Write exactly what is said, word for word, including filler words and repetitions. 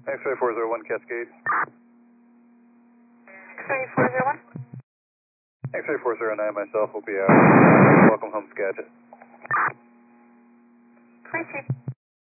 X-ray four zero one Cascade. X-ray four zero one. X-ray four zero nine, myself will be out. Welcome home, Skagit. twenty-two.